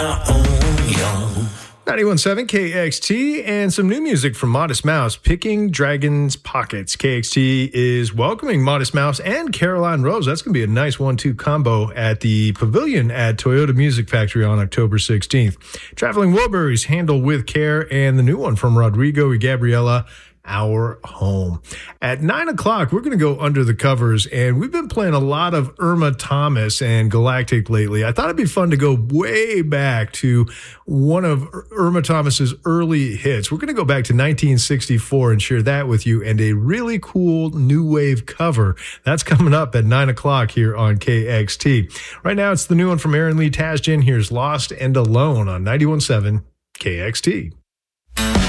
91.7 KXT and some new music from Modest Mouse, Picking Dragon's Pockets. KXT is welcoming Modest Mouse and Caroline Rose. That's going to be a nice 1-2 combo at the Pavilion at Toyota Music Factory on October 16th. Traveling Wilburys, Handle with Care, and the new one from Rodrigo y Gabriela, Our Home. At 9 o'clock, we're going to go under the covers, and we've been playing a lot of Irma Thomas and Galactic lately. I thought it'd be fun to go way back to one of Irma Thomas's early hits. We're going to go back to 1964 and share that with you, and a really cool new wave cover. That's coming up at 9 o'clock here on KXT. Right now, it's the new one from Aaron Lee Tasjan. Here's Lost and Alone on 91.7 KXT.